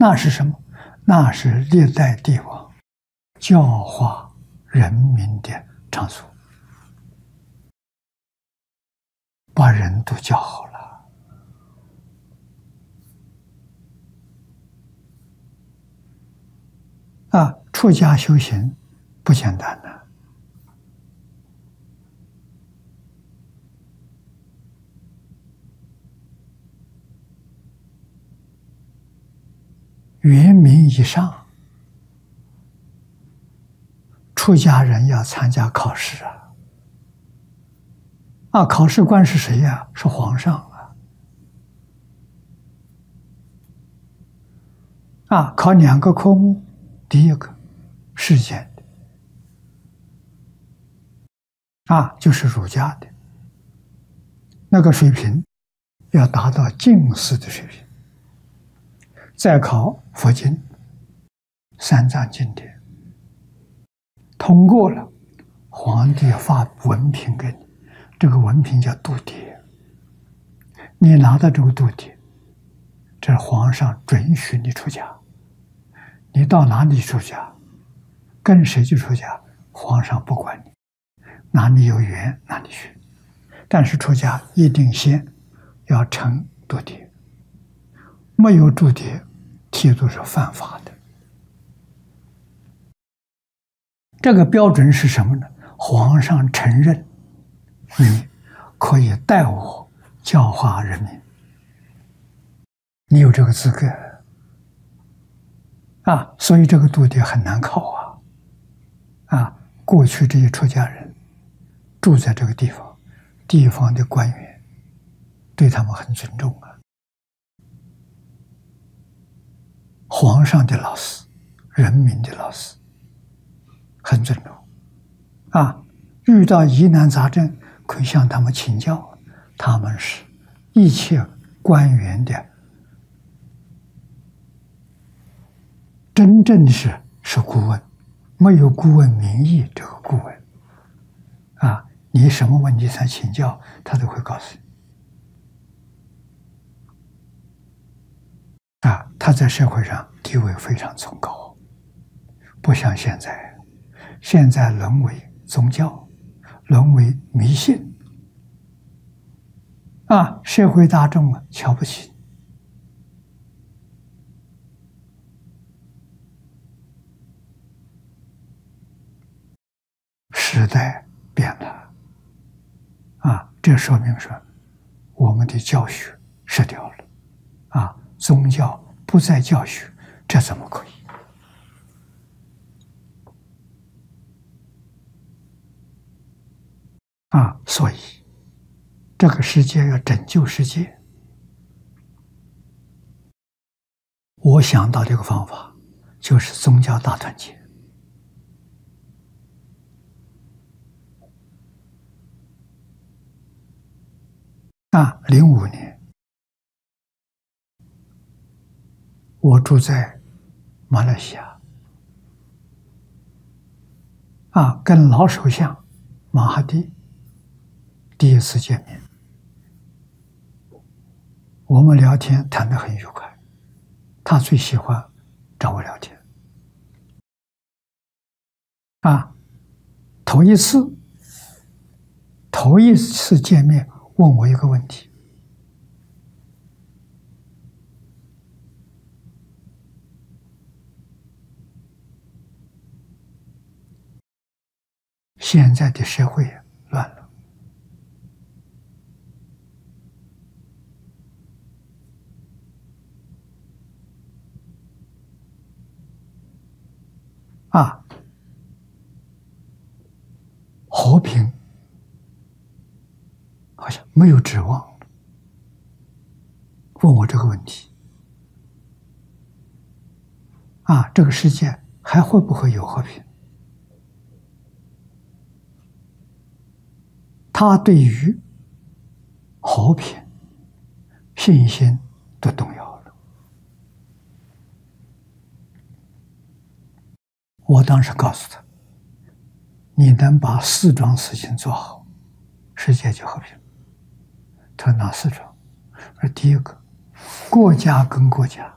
那是什么？那是历代帝王教化人民的场所，把人都教好了。出家修行不简单的。元明以上，出家人要参加考试考试官是谁呀？是皇上考2个科目，第一个世间的就是儒家的那个水平，要达到进士的水平。再考佛经、三藏经典，通过了，皇帝发文凭给你，这个文凭叫度牒。你拿到这个度牒，这是皇上准许你出家。你到哪里出家，跟谁去出家，皇上不管你，哪里有缘哪里去。但是出家一定先要成度牒，没有度牒，剃度是犯法的。这个标准是什么呢？皇上承认你可以代我教化人民，你有这个资格所以这个度牒很难考过去这些出家人住在这个地方，地方的官员对他们很尊重皇上的老师，人民的老师，很尊重遇到疑难杂症可以向他们请教，他们是一切官员的真正是顾问，没有顾问名义，这个顾问你什么问题想请教，他都会告诉你他在社会上地位非常崇高，不像现在沦为宗教，沦为迷信社会大众瞧不起。时代变了这说明说我们的教学失掉了宗教不再教学，这怎么可以所以这个世界要拯救世界，我想到这个方法就是宗教大团结05年我住在马来西亚跟老首相马哈蒂第一次见面，我们聊天谈得很愉快，他最喜欢找我聊天头一次见面问我一个问题，现在的社会乱了和平好像没有指望了，问我这个问题这个世界还会不会有和平？他对于和平信心都动摇了。我当时告诉他，你能把4桩事情做好，世界就和平。他说哪4桩？说第一个，国家跟国家